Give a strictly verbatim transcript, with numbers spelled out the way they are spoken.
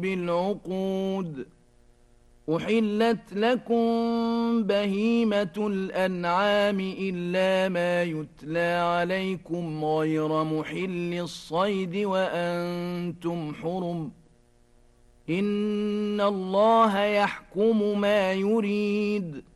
بالعقود أحلت لكم بهيمة الأنعام إلا ما يتلى عليكم غير محل الصيد وأنتم حرم إن الله يحكم ما يريد